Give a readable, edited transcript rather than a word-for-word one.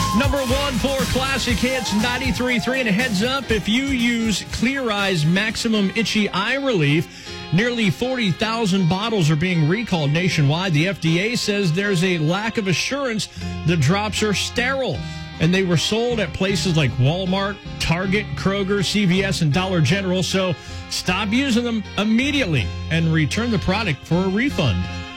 Number one for Classic Hits 93.3. And a heads up, if you use Clear Eyes Maximum Itchy Eye Relief, nearly 40,000 bottles are being recalled nationwide. The FDA says there's a lack of assurance the drops are sterile. And they were sold at places like Walmart, Target, Kroger, CVS, and Dollar General. So stop using them immediately and return the product for a refund.